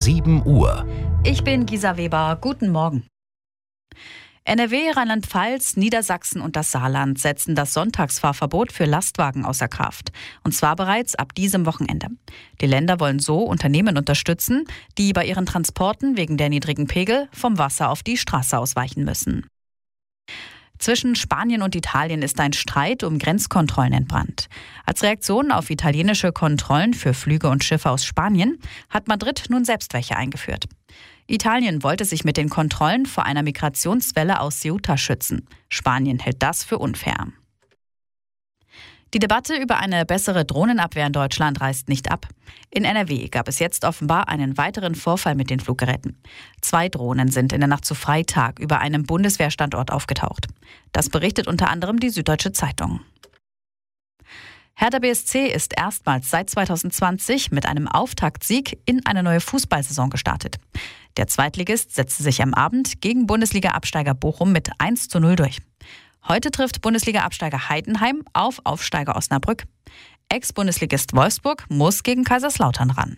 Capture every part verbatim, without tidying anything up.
sieben Uhr. Ich bin Gisa Weber. Guten Morgen. N R W, Rheinland-Pfalz, Niedersachsen und das Saarland setzen das Sonntagsfahrverbot für Lastwagen außer Kraft. Und zwar bereits ab diesem Wochenende. Die Länder wollen so Unternehmen unterstützen, die bei ihren Transporten wegen der niedrigen Pegel vom Wasser auf die Straße ausweichen müssen. Zwischen Spanien und Italien ist ein Streit um Grenzkontrollen entbrannt. Als Reaktion auf italienische Kontrollen für Flüge und Schiffe aus Spanien hat Madrid nun selbst welche eingeführt. Italien wollte sich mit den Kontrollen vor einer Migrationswelle aus Ceuta schützen. Spanien hält das für unfair. Die Debatte über eine bessere Drohnenabwehr in Deutschland reißt nicht ab. In N R W gab es jetzt offenbar einen weiteren Vorfall mit den Fluggeräten. Zwei Drohnen sind in der Nacht zu Freitag über einem Bundeswehrstandort aufgetaucht. Das berichtet unter anderem die Süddeutsche Zeitung. Hertha B S C ist erstmals seit zweitausendzwanzig mit einem Auftaktsieg in eine neue Fußballsaison gestartet. Der Zweitligist setzte sich am Abend gegen Bundesliga-Absteiger Bochum mit eins zu null durch. Heute trifft Bundesliga-Absteiger Heidenheim auf Aufsteiger Osnabrück. Ex-Bundesligist Wolfsburg muss gegen Kaiserslautern ran.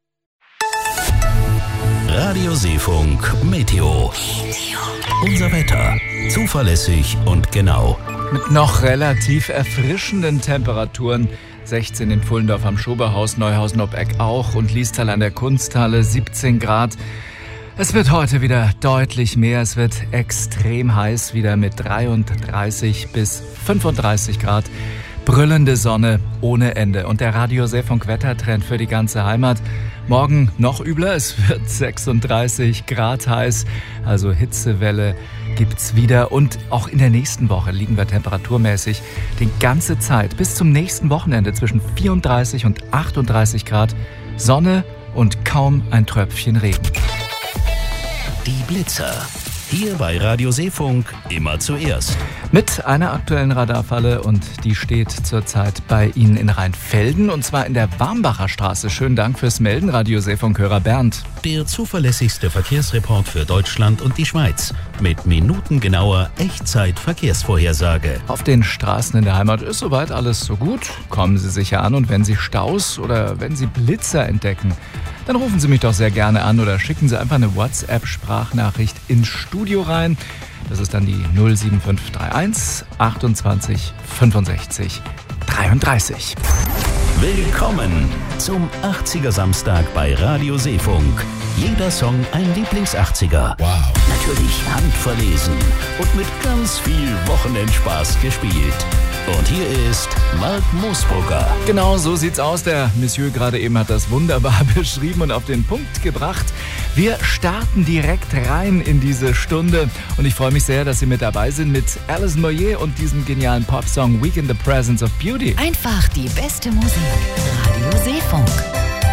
Radio Seefunk Meteo. Unser Wetter. Zuverlässig und genau. Mit noch relativ erfrischenden Temperaturen. sechzehn in Pfullendorf am Schoberhaus, Neuhausen ob Eck auch und Liestal an der Kunsthalle, siebzehn Grad. Es wird heute wieder deutlich mehr. Es wird extrem heiß, wieder mit dreiunddreißig bis fünfunddreißig Grad. Brüllende Sonne ohne Ende. Und der Radio Seefunk Wettertrend für die ganze Heimat. Morgen noch übler, es wird sechsunddreißig Grad heiß, also Hitzewelle gibt's wieder. Und auch in der nächsten Woche liegen wir temperaturmäßig die ganze Zeit bis zum nächsten Wochenende zwischen vierunddreißig und achtunddreißig Grad. Sonne und kaum ein Tröpfchen Regen. Die Blitzer. Hier bei Radio Seefunk immer zuerst. Mit einer aktuellen Radarfalle und die steht zurzeit bei Ihnen in Rheinfelden und zwar in der Warmbacher Straße. Schönen Dank fürs Melden, Radio Seefunk-Hörer Bernd. Der zuverlässigste Verkehrsreport für Deutschland und die Schweiz. Mit minutengenauer Echtzeit-Verkehrsvorhersage. Auf den Straßen in der Heimat ist soweit alles so gut. Kommen Sie sicher an und wenn Sie Staus oder wenn Sie Blitzer entdecken, dann rufen Sie mich doch sehr gerne an oder schicken Sie einfach eine WhatsApp-Sprachnachricht ins Studio rein. Das ist dann die null sieben fünf drei eins achtundzwanzig fünfundsechzig dreiunddreißig. Willkommen zum achtziger Samstag bei Radio Seefunk. Jeder Song ein Lieblings-achtziger. Wow. Natürlich handverlesen und mit ganz viel Wochenendspaß gespielt. Und hier ist Mark Moosbrugger. Genau so sieht's aus. Der Monsieur gerade eben hat das wunderbar beschrieben und auf den Punkt gebracht. Wir starten direkt rein in diese Stunde und ich freue mich sehr, dass Sie mit dabei sind mit Alison Moyet und diesem genialen Popsong Week in the Presence of Beauty. Einfach die beste Musik. Radio Seefunk.